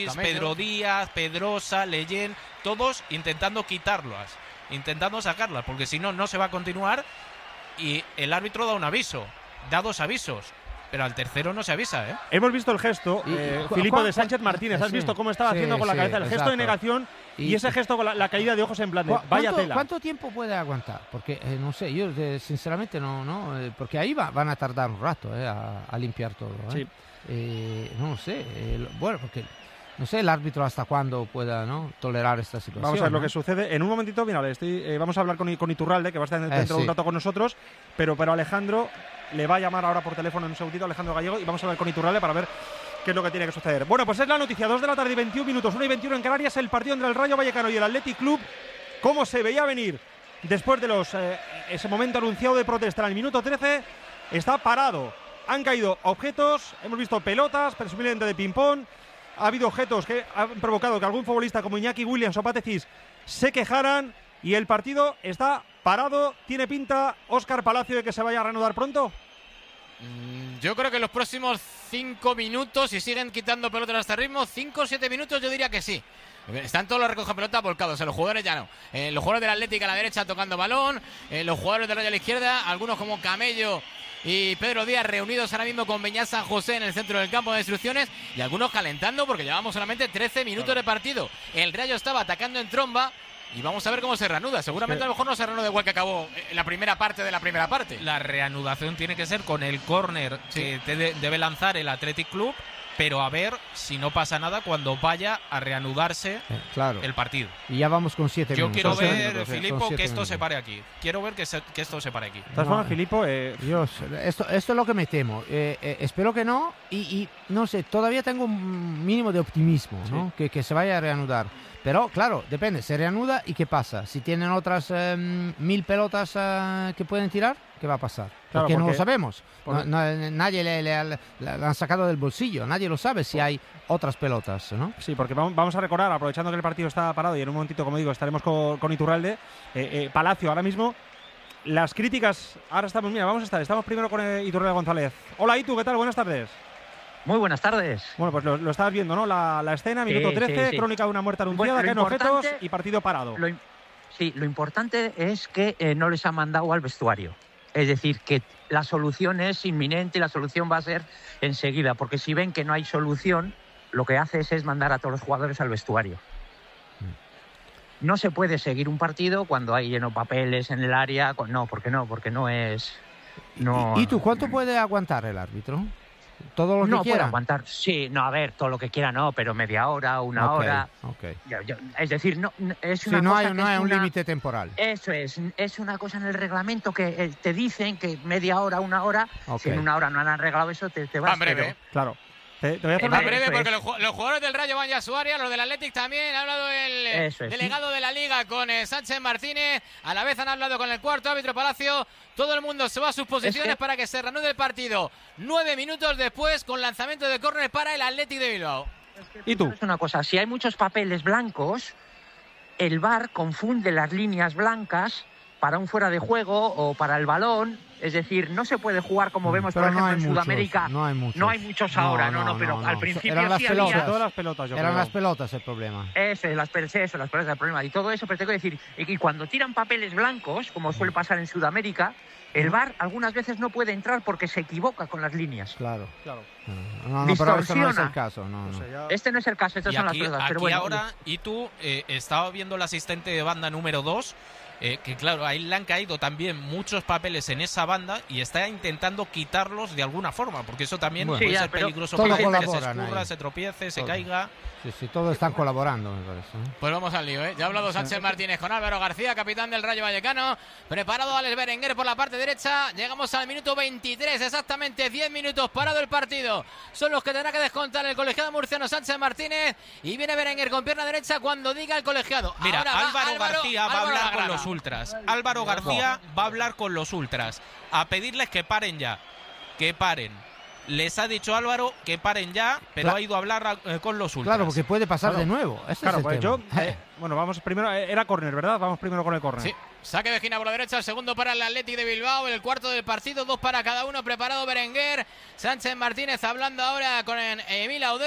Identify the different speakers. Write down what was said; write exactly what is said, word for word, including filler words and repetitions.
Speaker 1: Pedro Díaz, Pedrosa, Leyen, todos intentando quitarlas, intentando sacarlas, porque si no, no se va a continuar. Y el árbitro da un aviso, da dos avisos, pero al tercero no se avisa, ¿eh?
Speaker 2: Hemos visto el gesto, eh, Filipo de Sánchez Martínez, has
Speaker 3: sí,
Speaker 2: visto cómo estaba
Speaker 3: sí,
Speaker 2: haciendo con la
Speaker 3: sí,
Speaker 2: cabeza, el gesto
Speaker 3: exacto.
Speaker 2: de negación y, y ese gesto con la, la caída de ojos en plan de vaya tela.
Speaker 3: ¿Cuánto tiempo puede aguantar? Porque eh, no sé, yo eh, sinceramente no, no eh, porque ahí va, van a tardar un rato eh, a, a limpiar todo. ¿eh?
Speaker 2: Sí.
Speaker 3: Eh, no sé, eh, bueno, porque no sé el árbitro hasta cuándo pueda, ¿no?, tolerar esta situación.
Speaker 2: Vamos a ver
Speaker 3: ¿no?
Speaker 2: lo que sucede. En un momentito, mira, estoy, eh, vamos a hablar con, con Iturralde, que va a estar dentro
Speaker 3: eh,
Speaker 2: de
Speaker 3: sí.
Speaker 2: un rato con nosotros, pero, pero Alejandro le va a llamar ahora por teléfono en un segundito, Alejandro Gallego, y vamos a hablar con Iturralde para ver qué es lo que tiene que suceder. Bueno, pues es la noticia, dos de la tarde y veintiún minutos, una y veintiuno en Canarias, el partido entre el Rayo Vallecano y el Athletic Club. ¿Cómo se veía venir después de los eh, ese momento anunciado de protesta? En el minuto trece está parado. Han caído objetos, hemos visto pelotas, presumiblemente de ping-pong. Ha habido objetos que han provocado que algún futbolista como Iñaki Williams o Patecis se quejaran y el partido está parado. ¿Tiene pinta, Óscar Palacio, de que se vaya a reanudar pronto?
Speaker 4: Mm, yo creo que en los próximos cinco minutos, si siguen quitando pelotas a este ritmo, cinco o siete minutos yo diría que sí. Están todos los recoge pelota volcados, en los jugadores ya no. Eh, los jugadores del Atlético a la derecha tocando balón, eh, los jugadores del Rayo a la izquierda, algunos como Camello y Pedro Díaz reunidos ahora mismo con Beñat San José en el centro del campo de instrucciones y algunos calentando porque llevamos solamente trece minutos de partido. El Rayo estaba atacando en tromba y vamos a ver cómo se reanuda. Seguramente
Speaker 1: Sí.
Speaker 4: a lo mejor no se reanuda igual que acabó en la primera parte de la primera parte.
Speaker 1: La reanudación tiene que ser con el córner
Speaker 4: Sí.
Speaker 1: que te de- debe lanzar el Athletic Club, pero a ver si no pasa nada cuando vaya a reanudarse
Speaker 3: Eh, claro.
Speaker 1: el partido.
Speaker 3: Y ya vamos con siete
Speaker 1: Yo
Speaker 3: minutos.
Speaker 1: quiero
Speaker 3: Son siete
Speaker 1: ver,
Speaker 3: minutos, eh,
Speaker 1: Filipo,
Speaker 3: son siete
Speaker 1: que esto
Speaker 3: minutos.
Speaker 1: se pare aquí. Quiero ver que, se- que esto se pare aquí.
Speaker 2: De todas
Speaker 3: No,
Speaker 2: formas, Filipo, eh,
Speaker 3: Dios, esto, esto es lo que me temo. Eh, eh, espero que no y, y no sé, todavía tengo un mínimo de optimismo, ¿no? que, que se vaya a reanudar. Pero claro, depende, se reanuda y ¿qué pasa? Si tienen otras eh, mil pelotas eh, que pueden tirar, ¿qué va a pasar?
Speaker 2: Claro,
Speaker 3: porque, no
Speaker 2: porque-
Speaker 3: lo sabemos.
Speaker 2: porque-
Speaker 3: No- no- nadie le, le- le- le han sacado del bolsillo, nadie lo sabe si hay otras pelotas, ¿no?
Speaker 2: sí, porque vamos, vamos a recordar, aprovechando que el partido está parado y en un momentito, como digo, estaremos con, con Iturralde, eh, eh, Palacio ahora mismo. Las críticas, ahora estamos, mira, vamos a estar, estamos primero con eh, Iturralde González. Hola, Itu, ¿qué tal? Buenas tardes.
Speaker 5: Muy buenas tardes.
Speaker 2: Bueno, pues lo, lo estabas viendo, ¿no? La, la escena, minuto
Speaker 5: Sí,
Speaker 2: trece,
Speaker 5: sí, sí.
Speaker 2: crónica de una muerte anunciada,
Speaker 5: Bueno, lo
Speaker 2: caen objetos
Speaker 5: importante-
Speaker 2: y partido parado.
Speaker 5: Lo, im- sí, lo importante es que eh, no les han mandado al vestuario. Es decir, que la solución es inminente y la solución va a ser enseguida, porque si ven que no hay solución, lo que haces es mandar a todos los jugadores al vestuario. No se puede seguir un partido cuando hay lleno papeles en el área. con- No, porque no, porque no es... No,
Speaker 3: ¿Y, y tú cuánto puede aguantar el árbitro? ¿Todo lo que
Speaker 5: no puede
Speaker 3: quiera?
Speaker 5: aguantar. Sí, no, a ver, todo lo que quiera no, pero media hora, una
Speaker 3: Ok,
Speaker 5: hora.
Speaker 3: ok.
Speaker 5: Yo- yo- es decir, no, no- es
Speaker 3: Sí,
Speaker 5: una
Speaker 3: no
Speaker 5: cosa
Speaker 3: hay,
Speaker 5: que
Speaker 3: no
Speaker 5: es
Speaker 3: hay un
Speaker 5: una-
Speaker 3: límite temporal.
Speaker 5: Eso es, es una cosa en el reglamento que eh, te dicen que media hora, una hora,
Speaker 3: Ok.
Speaker 5: si en una hora no han arreglado eso, te, te vas.
Speaker 4: Va en breve,
Speaker 5: pero-
Speaker 4: ¿eh?
Speaker 2: Claro. Te, te voy a hacer
Speaker 5: Eh,
Speaker 2: una-
Speaker 4: Va breve
Speaker 5: Eso
Speaker 4: porque
Speaker 5: es.
Speaker 4: los, ju- los jugadores del Rayo van ya a su área, los del Athletic también. Ha hablado el eh,
Speaker 5: Eso es.
Speaker 4: delegado de la Liga con eh, Sánchez Martínez. A la vez han hablado con el cuarto árbitro Palacio. Todo el mundo se va a sus posiciones
Speaker 5: Es que-
Speaker 4: para que se reanude el partido. Nueve minutos después con lanzamiento de córner para el Athletic de Bilbao.
Speaker 2: ¿Y tú?
Speaker 5: Es una cosa, si hay muchos papeles blancos, el V A R confunde las líneas blancas para un fuera de juego o para el balón. Es decir, no se puede jugar como vemos,
Speaker 3: Pero
Speaker 5: por
Speaker 3: no
Speaker 5: ejemplo,
Speaker 3: hay
Speaker 5: en
Speaker 3: muchos,
Speaker 5: Sudamérica.
Speaker 3: no hay muchos.
Speaker 5: No hay muchos ahora, no, no, pero al principio
Speaker 3: Eran las
Speaker 5: sí
Speaker 3: pelotas.
Speaker 5: había.
Speaker 2: Todas las pelotas, yo
Speaker 3: Eran
Speaker 2: creo.
Speaker 3: las pelotas el problema.
Speaker 5: Eso es, las pelotas, eso, las pelotas del problema. Y todo eso, pero tengo que decir, y y cuando tiran papeles blancos, como suele pasar en Sudamérica, el V A R algunas veces no puede entrar porque se equivoca con las líneas.
Speaker 3: Claro.
Speaker 2: Claro.
Speaker 3: No, no, pero eso no es
Speaker 5: Distorsiona.
Speaker 3: el caso. No,
Speaker 2: No
Speaker 3: no.
Speaker 2: sé, ya-
Speaker 5: Este no es el caso, estas
Speaker 1: Y
Speaker 5: son
Speaker 1: aquí,
Speaker 5: las pelotas. Pero
Speaker 1: aquí
Speaker 5: bueno,
Speaker 1: ahora, y tú, eh, estaba viendo el asistente de banda número dos, eh, que claro, ahí le han caído también muchos papeles en esa banda y está intentando quitarlos de alguna forma, porque eso también
Speaker 3: Bueno.
Speaker 1: puede
Speaker 5: Sí, ya,
Speaker 1: ser
Speaker 5: pero
Speaker 1: peligroso
Speaker 3: todo
Speaker 1: para él, que se
Speaker 3: colaboran
Speaker 1: escurra,
Speaker 3: ahí.
Speaker 1: se tropiece, se
Speaker 3: Todo.
Speaker 1: caiga.
Speaker 3: Sí, sí, todos están colaborando, me parece. ¿eh?
Speaker 4: Pues vamos al lío, ¿eh? Ya ha hablado Sánchez Martínez con Álvaro García, capitán del Rayo Vallecano. Preparado Alex Berenguer por la parte derecha. Llegamos al minuto veintitrés, exactamente diez minutos parado el partido. Son los que tendrá que descontar el colegiado murciano Sánchez Martínez. Y viene Berenguer con pierna derecha cuando diga el colegiado.
Speaker 1: Mira,
Speaker 4: Ahora va
Speaker 1: Álvaro, García va a
Speaker 4: Álvaro
Speaker 1: hablar con
Speaker 4: Lagrana.
Speaker 1: los ultras. Álvaro García va a hablar con los ultras, a pedirles que paren ya, que paren. Les ha dicho Álvaro que paren ya, pero
Speaker 3: Claro.
Speaker 1: ha ido a hablar eh, con los ultras.
Speaker 3: Claro, porque puede pasar
Speaker 2: Claro.
Speaker 3: de nuevo. Ese
Speaker 2: Claro,
Speaker 3: es el
Speaker 2: pues
Speaker 3: tema.
Speaker 2: yo. eh, bueno, vamos primero. eh, Era córner, ¿verdad? Vamos primero con el córner.
Speaker 4: Sí, saque de esquina por la derecha, el segundo para el Athletic de Bilbao, el cuarto del partido, dos para cada uno, preparado Berenguer. Sánchez Martínez hablando ahora con Emil Audez.